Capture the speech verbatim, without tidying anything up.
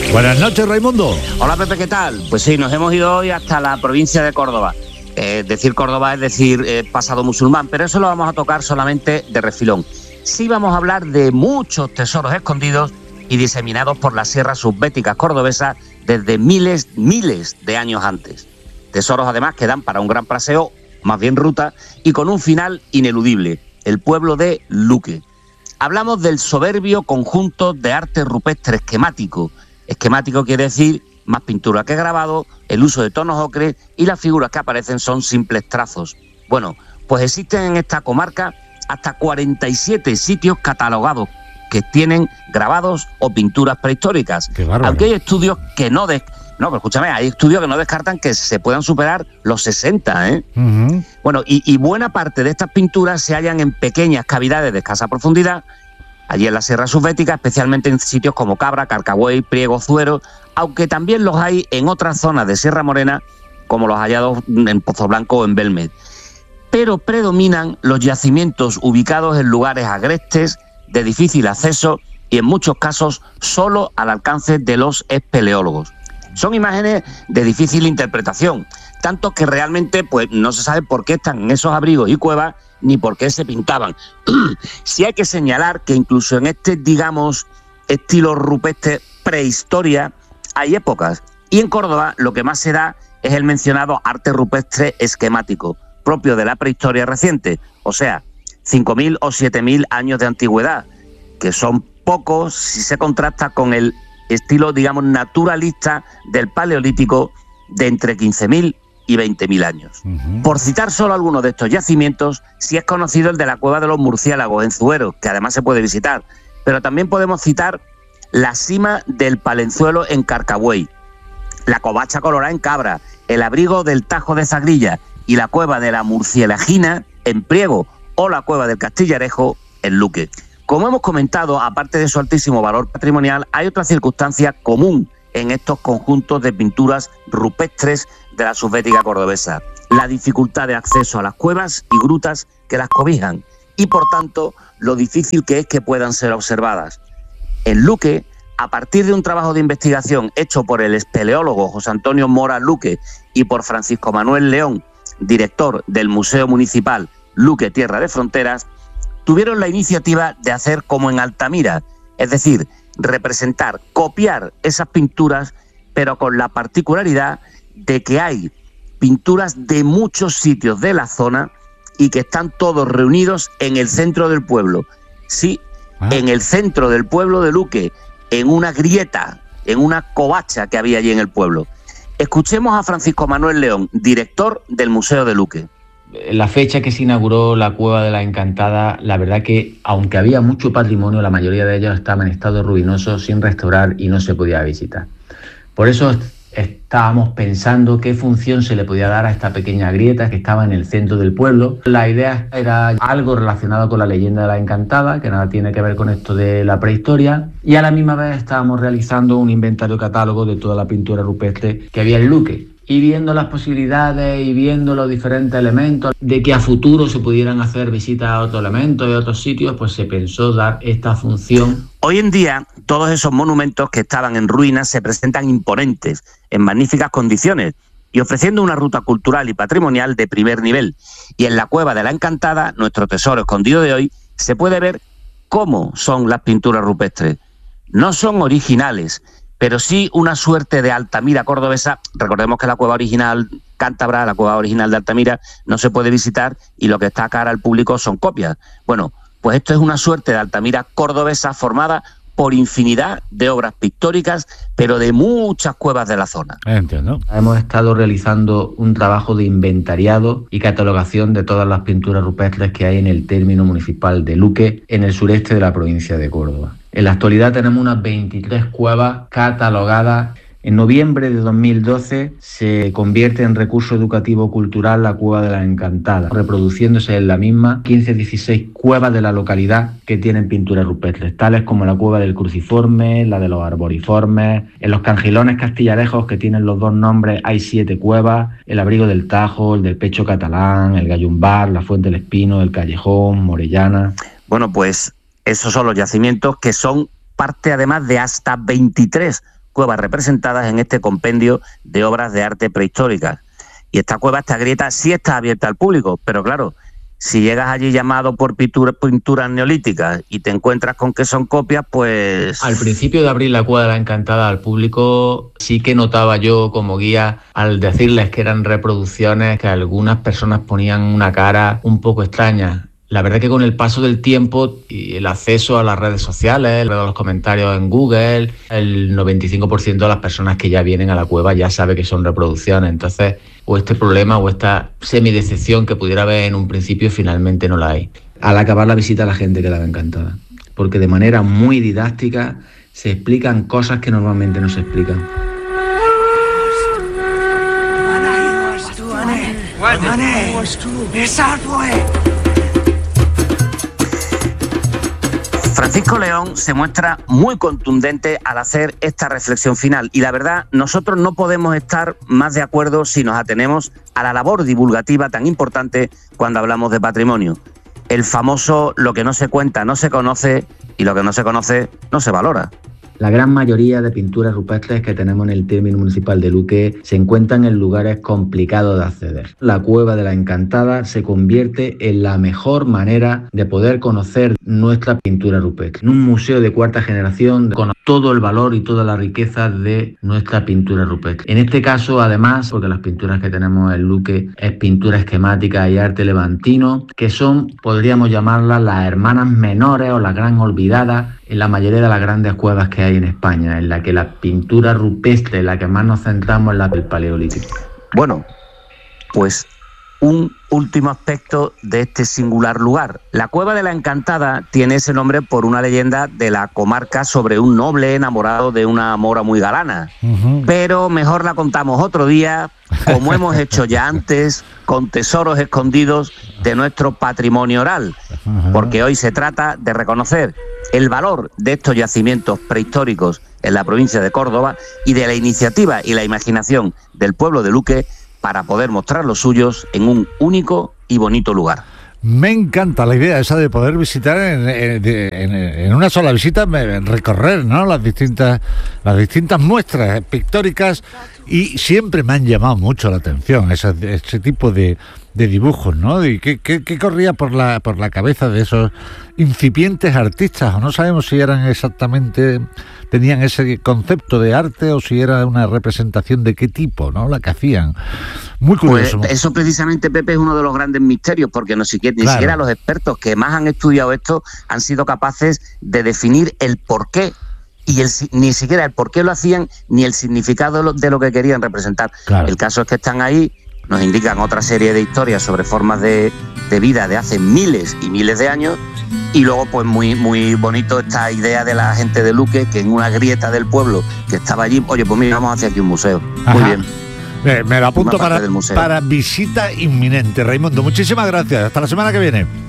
Buenas noches, Raimundo. Hola, Pepe, ¿qué tal? Pues sí, nos hemos ido hoy hasta la provincia de Córdoba. Eh, decir Córdoba es decir eh, pasado musulmán, pero eso lo vamos a tocar solamente de refilón. Sí vamos a hablar de muchos tesoros escondidos y diseminados por las sierras subbéticas cordobesas desde miles, miles de años antes. Tesoros además que dan para un gran paseo, más bien ruta, y con un final ineludible, el pueblo de Luque. Hablamos del soberbio conjunto de arte rupestre esquemático. Esquemático quiere decir más pintura que grabado, el uso de tonos ocres y las figuras que aparecen son simples trazos. Bueno, pues existen en esta comarca hasta cuarenta y siete sitios catalogados que tienen grabados o pinturas prehistóricas. Qué bárbaro. Aunque hay estudios que no... De... No, pero escúchame, hay estudios que no descartan que se puedan superar los sesenta, ¿eh? Uh-huh. Bueno, y, y buena parte de estas pinturas se hallan en pequeñas cavidades de escasa profundidad, allí en la Sierra Subbética, especialmente en sitios como Cabra, Carcagüey, Priego, Zuero, aunque también los hay en otras zonas de Sierra Morena, como los hallados en Pozo Blanco o en Belmed. Pero predominan los yacimientos ubicados en lugares agrestes, de difícil acceso y en muchos casos solo al alcance de los espeleólogos. Son imágenes de difícil interpretación, tanto que realmente pues, no se sabe por qué están en esos abrigos y cuevas ni por qué se pintaban. Sí hay que señalar que incluso en este, digamos, estilo rupestre prehistoria, hay épocas. Y en Córdoba lo que más se da es el mencionado arte rupestre esquemático, propio de la prehistoria reciente, o sea, cinco mil o siete mil años de antigüedad, que son pocos si se contrasta con el estilo, digamos, naturalista del Paleolítico de entre quince mil y veinte mil años. Uh-huh. Por citar solo algunos de estos yacimientos, sí es conocido el de la Cueva de los Murciélagos en Zuero, que además se puede visitar, pero también podemos citar la cima del Palenzuelo en Carcagüey, la Covacha Colorada en Cabra, el abrigo del Tajo de Zagrilla y la Cueva de la Murcielagina en Priego o la Cueva del Castillarejo en Luque. Como hemos comentado, aparte de su altísimo valor patrimonial, hay otra circunstancia común en estos conjuntos de pinturas rupestres de la subbética cordobesa: la dificultad de acceso a las cuevas y grutas que las cobijan y, por tanto, lo difícil que es que puedan ser observadas. En Luque, a partir de un trabajo de investigación hecho por el espeleólogo José Antonio Mora Luque y por Francisco Manuel León, director del Museo Municipal Luque Tierra de Fronteras, tuvieron la iniciativa de hacer como en Altamira, es decir, representar, copiar esas pinturas, pero con la particularidad de que hay pinturas de muchos sitios de la zona y que están todos reunidos en el centro del pueblo. Sí, ah. en el centro del pueblo de Luque, en una grieta, en una covacha que había allí en el pueblo. Escuchemos a Francisco Manuel León, director del Museo de Luque. La fecha que se inauguró la Cueva de la Encantada, la verdad que, aunque había mucho patrimonio, la mayoría de ellos estaban en estado ruinoso, sin restaurar y no se podía visitar. Por eso estábamos pensando qué función se le podía dar a esta pequeña grieta que estaba en el centro del pueblo. La idea era algo relacionado con la leyenda de la Encantada, que nada tiene que ver con esto de la prehistoria, y a la misma vez estábamos realizando un inventario catálogo de toda la pintura rupestre que había en Luque. Y viendo las posibilidades y viendo los diferentes elementos de que a futuro se pudieran hacer visitas a otros elementos y a otros sitios, pues se pensó dar esta función. Hoy en día, todos esos monumentos que estaban en ruinas se presentan imponentes, en magníficas condiciones y ofreciendo una ruta cultural y patrimonial de primer nivel. Y en la Cueva de la Encantada, nuestro tesoro escondido de hoy, se puede ver cómo son las pinturas rupestres. No son originales, pero sí una suerte de Altamira cordobesa. Recordemos que la cueva original cántabra, la cueva original de Altamira, no se puede visitar y lo que está a cara al público son copias. Bueno, pues esto es una suerte de Altamira cordobesa formada por infinidad de obras pictóricas, pero de muchas cuevas de la zona. Entiendo. Hemos estado realizando un trabajo de inventariado y catalogación de todas las pinturas rupestres que hay en el término municipal de Luque, en el sureste de la provincia de Córdoba. En la actualidad tenemos unas veintitrés cuevas catalogadas. En noviembre de dos mil doce se convierte en recurso educativo cultural la Cueva de la Encantada, reproduciéndose en la misma quince a dieciséis cuevas de la localidad que tienen pinturas rupestres, tales como la Cueva del Cruciforme, la de los Arboriformes. En los Cangilones Castillarejos, que tienen los dos nombres, hay siete cuevas: el Abrigo del Tajo, el del Pecho Catalán, el Gallumbar, la Fuente del Espino, el Callejón, Morellana. Bueno, pues esos son los yacimientos que son parte además de hasta veintitrés cuevas representadas en este compendio de obras de arte prehistóricas. Y esta cueva, esta grieta, sí está abierta al público, pero claro, si llegas allí llamado por pintura, pinturas neolíticas y te encuentras con que son copias, pues... Al principio de abrir la Cueva de la Encantada al público, sí que notaba yo como guía, al decirles que eran reproducciones, que algunas personas ponían una cara un poco extraña. La verdad es que con el paso del tiempo y el acceso a las redes sociales, los comentarios en Google, el noventa y cinco por ciento de las personas que ya vienen a la cueva ya sabe que son reproducciones. Entonces, o este problema o esta semidecepción que pudiera haber en un principio, finalmente no la hay. Al acabar la visita, la gente quedaba encantada, porque de manera muy didáctica se explican cosas que normalmente no se explican. Francisco León se muestra muy contundente al hacer esta reflexión final y la verdad, nosotros no podemos estar más de acuerdo si nos atenemos a la labor divulgativa tan importante cuando hablamos de patrimonio. El famoso lo que no se cuenta no se conoce y lo que no se conoce no se valora. La gran mayoría de pinturas rupestres que tenemos en el término municipal de Luque se encuentran en lugares complicados de acceder. La Cueva de la Encantada se convierte en la mejor manera de poder conocer nuestra pintura rupestre. En un museo de cuarta generación con todo el valor y toda la riqueza de nuestra pintura rupestre. En este caso, además, porque las pinturas que tenemos en Luque es pintura esquemática y arte levantino, que son, podríamos llamarlas, las hermanas menores o las gran olvidadas en la mayoría de las grandes cuevas que hay en España, en la que la pintura rupestre, en la que más nos centramos, es la del Paleolítico. Bueno, pues un último aspecto de este singular lugar. La Cueva de la Encantada tiene ese nombre por una leyenda de la comarca sobre un noble enamorado de una mora muy galana. Uh-huh. Pero mejor la contamos otro día, como hemos hecho ya antes, con tesoros escondidos de nuestro patrimonio oral. Uh-huh. Porque hoy se trata de reconocer el valor de estos yacimientos prehistóricos en la provincia de Córdoba y de la iniciativa y la imaginación del pueblo de Luque para poder mostrar los suyos en un único y bonito lugar. Me encanta la idea esa de poder visitar en, en, en una sola visita, recorrer, ¿no?, las distintas las distintas muestras pictóricas, y siempre me han llamado mucho la atención ese, ese tipo de, de dibujos, ¿no? Y qué, qué, qué corría por la por la cabeza de esos incipientes artistas, o no sabemos si eran exactamente, tenían ese concepto de arte o si era una representación de qué tipo, ¿no?, la que hacían. Muy curioso. Pues eso precisamente, Pepe, es uno de los grandes misterios, porque no siquiera, claro. ni siquiera los expertos que más han estudiado esto han sido capaces de definir el porqué, y el, ni siquiera el por qué lo hacían, ni el significado de lo, de lo que querían representar. Claro. El caso es que están ahí, nos indican otra serie de historias sobre formas de, de vida de hace miles y miles de años, y luego pues muy, muy bonito esta idea de la gente de Luque, que en una grieta del pueblo que estaba allí, oye, pues mira, vamos hacia aquí un museo. Ajá. Muy bien. Me, me lo apunto para, para visita inminente. Raimundo, muchísimas gracias. Hasta la semana que viene.